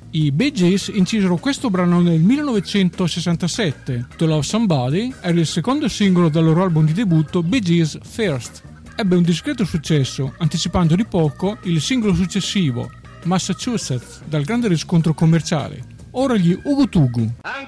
I Bee Gees incisero questo brano nel 1967. To Love Somebody era il secondo singolo dal loro album di debutto Bee Gees First. Ebbe un discreto successo, anticipando di poco il singolo successivo, Massachusetts, dal grande riscontro commerciale. Ora gli Ugu Tugu.